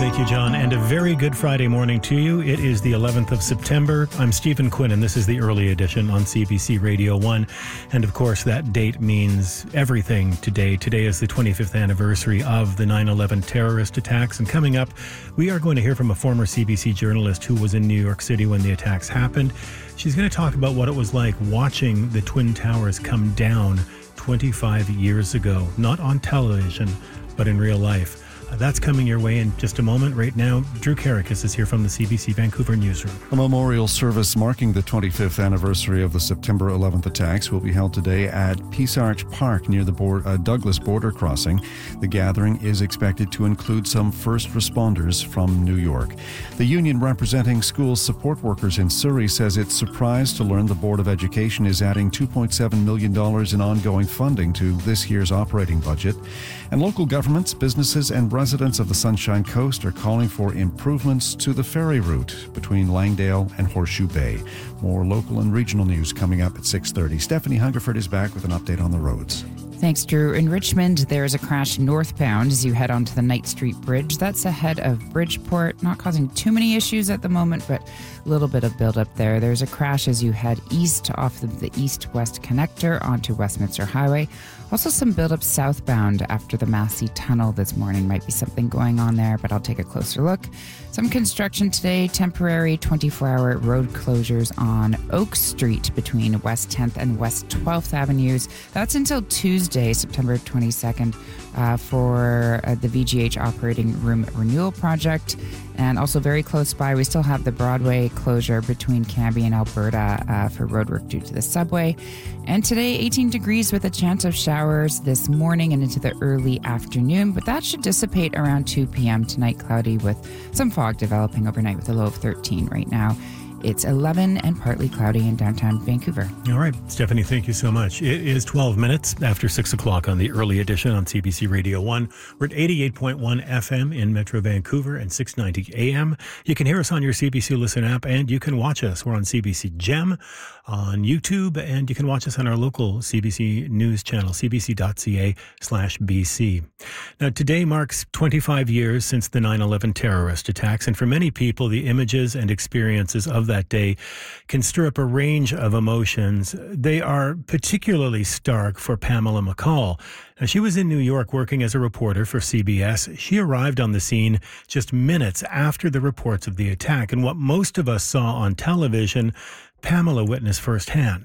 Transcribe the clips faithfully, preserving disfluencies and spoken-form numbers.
Thank you, John, and a very good Friday morning to you. It is the eleventh of September. I'm Stephen Quinn, and this is the early edition on C B C Radio one. And of course, that date means everything today. Today is the twenty-fifth anniversary of the nine eleven terrorist attacks. And coming up, we are going to hear from a former C B C journalist who was in New York City when the attacks happened. She's going to talk about what it was like watching the Twin Towers come down twenty-five years ago, not on television, but in real life. That's coming your way in just a moment. Right now, Drew Karakis is here from the C B C Vancouver newsroom. A memorial service marking the twenty-fifth anniversary of the September eleventh attacks will be held today at Peace Arch Park near the board, uh, Douglas border crossing. The gathering is expected to include some first responders from New York. The union representing school support workers in Surrey says it's surprised to learn the Board of Education is adding two point seven million dollars in ongoing funding to this year's operating budget. And local governments, businesses and residents of the Sunshine Coast are calling for improvements to the ferry route between Langdale and Horseshoe Bay. More local and regional news coming up at six thirty. Stephanie Hungerford is back with an update on the roads. Thanks, Drew. In Richmond, there is a crash northbound as you head onto the Knight Street Bridge. That's ahead of Bridgeport, not causing too many issues at the moment, but a little bit of buildup there. There's a crash as you head east off of the east-west connector onto Westminster Highway. Also some buildup southbound after the Massey Tunnel this morning. Might be something going on there, but I'll take a closer look. Some construction today, temporary twenty-four hour road closures on Oak Street between West tenth and West twelfth Avenues. That's until Tuesday, September twenty-second, uh, for uh, the V G H operating room renewal project. And also very close by, we still have the Broadway closure between Cambie and Alberta uh, for roadwork due to the subway. And today, eighteen degrees with a chance of showers this morning and into the early afternoon, but that should dissipate around two p.m. Tonight, cloudy with some fog developing overnight with a low of thirteen right now. It's eleven and partly cloudy in downtown Vancouver. All right, Stephanie, thank you so much. It is twelve minutes after six o'clock on the early edition on C B C Radio one. We're at eighty-eight point one F M in Metro Vancouver and six ninety A M. You can hear us on your C B C Listen app, and you can watch us. We're on C B C Gem on YouTube, and you can watch us on our local C B C News channel, c b c dot c a slash b c. Now, today marks twenty-five years since the nine eleven terrorist attacks, and for many people, the images and experiences of that day can stir up a range of emotions. They are particularly stark for Pamela McCall. Now, she was in New York working as a reporter for C B S. She arrived on the scene just minutes after the reports of the attack, and what most of us saw on television, Pamela witnessed firsthand.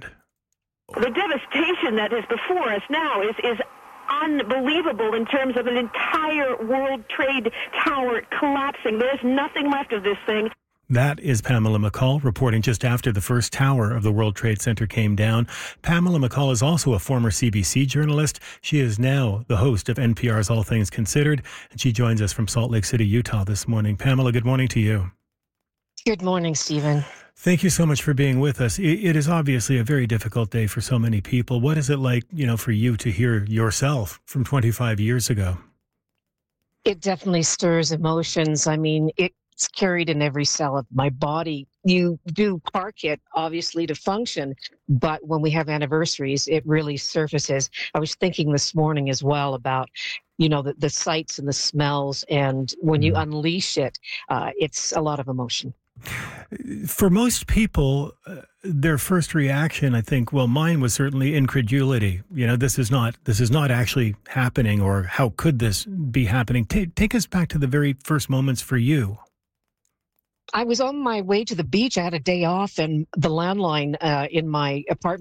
The devastation that is before us now is is unbelievable in terms of an entire World Trade Tower collapsing. There's nothing left of this thing. That is Pamela McCall reporting just after the first tower of the World Trade Center came down. Pamela McCall is also a former C B C journalist. She is now the host of N P R's All Things Considered, and she joins us from Salt Lake City, Utah this morning. Pamela, good morning to you. Good morning, Stephen. Thank you so much for being with us. It is obviously a very difficult day for so many people. What is it like, you know, for you to hear yourself from twenty-five years ago? It definitely stirs emotions. I mean, it's carried in every cell of my body. You do park it, obviously, to function, but when we have anniversaries, it really surfaces. I was thinking this morning as well about, you know, the, the sights and the smells, and when you unleash it, uh, it's a lot of emotion. For most people, uh, their first reaction, I think, well, mine was certainly incredulity. You know, this is not this is not actually happening, or how could this be happening? Take, take us back to the very first moments for you. I was on my way to the beach. I had a day off, and the landline uh, in my apartment